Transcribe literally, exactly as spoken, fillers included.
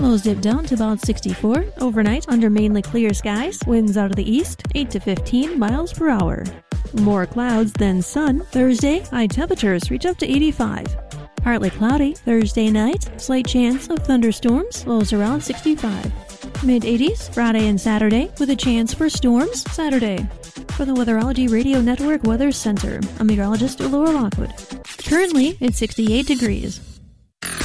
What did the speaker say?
Lows dip down to about sixty-four. Overnight, under mainly clear skies, winds out of the east, eight to fifteen miles per hour. More clouds than sun. Thursday, high temperatures reach up to eighty-five. Partly cloudy. Thursday night, slight chance of thunderstorms, lows around sixty-five. mid eighties, Friday and Saturday, with a chance for storms Saturday. For the Weatherology Radio Network Weather Center, I'm meteorologist Laura Lockwood. Currently, it's sixty-eight degrees.